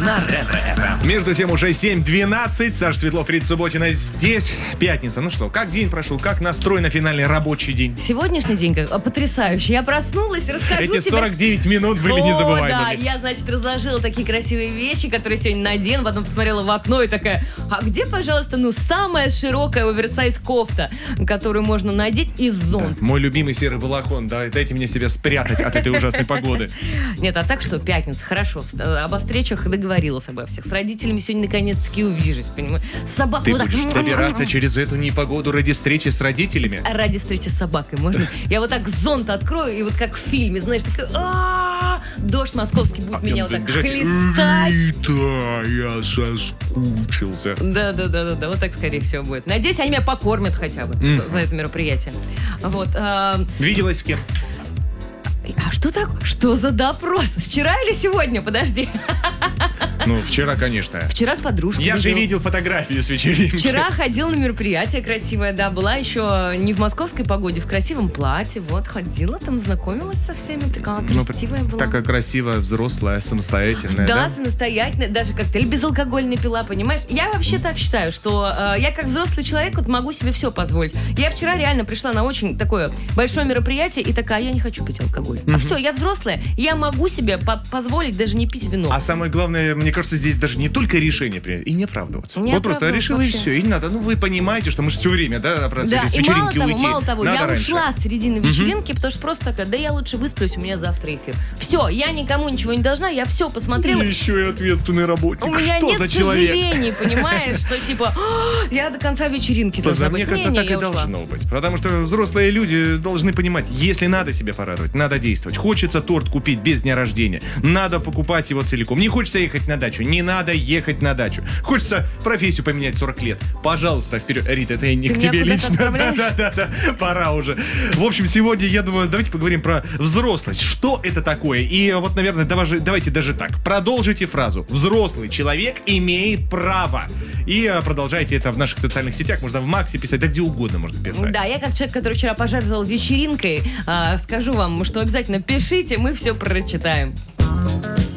на Ретро-ФМ. Между тем уже 7:12. Саша Светлов, Рита Субботина здесь. Пятница. Ну что, как день прошел? Как настрой на финальный рабочий день? Сегодняшний день потрясающий. Я проснулась, расскажу тебе. Эти 49 минут были незабываемыми. Да, я, значит, разложила такие красивые вещи, которые сегодня надену, потом посмотрела в окно и такая, а где, пожалуйста, самая широкая оверсайз кофта, которую можно надеть, и зонт? Да, мой любимый серый балахон. Дайте мне себя спрятать от этой ужасной погоды. Нет, а так что, пятница, хорошо. Обо встречах договорилась обо всех. С родителями сегодня наконец-таки увижусь, понимаешь? Собаку Ты вот будешь так... добираться через эту непогоду ради встречи с родителями? Ради встречи с собакой, можно? Я вот так зонт открою, и вот как в фильме, знаешь, такая... Дождь московский будет меня вот так хлестать. Рита, я соскучился. Да, вот так, скорее всего, будет. Надеюсь, они меня покормят хотя бы за это мероприятие. Вот. Виделась с кем? А что так? Что за допрос? Вчера или сегодня? Подожди. Ну, вчера, конечно. Вчера с подружкой. Я же видел фотографии с вечеринки. Вчера ходила на мероприятие красивое, да, была еще не в московской погоде, в красивом платье, вот, ходила там, знакомилась со всеми, такая красивая была. Такая красивая, взрослая, самостоятельная, да? Да, самостоятельная, даже коктейль безалкогольный пила, понимаешь? Я вообще так считаю, что я как взрослый человек вот могу себе все позволить. Я вчера реально пришла на очень такое большое мероприятие и такая, я не хочу пить алкоголь. А все, я взрослая, я могу себе позволить даже не пить вино. А самое главное, мне кажется, здесь даже не только решение принять, и не оправдываться. Не вот просто решила вообще. И все, и не надо. Ну, вы понимаете, что мы же все время, да, Да, с и вечеринки мало того, надо я раньше. ушла с середины вечеринки, потому что просто такая, да я лучше высплюсь, у меня завтра эфир. Все, я никому ничего не должна, я все посмотрела. И еще и ответственный работник. У меня что нет за человек? сожалений, понимаешь, что типа, я до конца вечеринки должна быть. Мне кажется, Не, так и я ушла. должно быть. Потому что взрослые люди должны понимать, если надо себя порадовать, надо действовать. Хочется торт купить без дня рождения, надо покупать его целиком. Не хочется ехать на дачу, не надо ехать на дачу. Хочется профессию поменять 40 лет. Пожалуйста, вперед. Рита, это не Ты к меня тебе куда-то лично. отправляешь? Да, пора уже. В общем, сегодня, я думаю, давайте поговорим про взрослость. Что это такое? И вот, наверное, давайте даже так. Продолжите фразу. Взрослый человек имеет право. И продолжайте это в наших социальных сетях. Можно в Максе писать, да где угодно можно писать. Да, я как человек, который вчера пожертвовал вечеринкой, скажу вам, что обязательно пишите, мы все прочитаем.